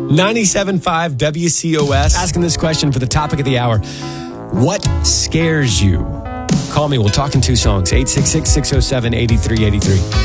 97.5 WCOS. Asking this question for the topic of the hour. What scares you? Call me. We'll talk in two songs. 866-607-8383.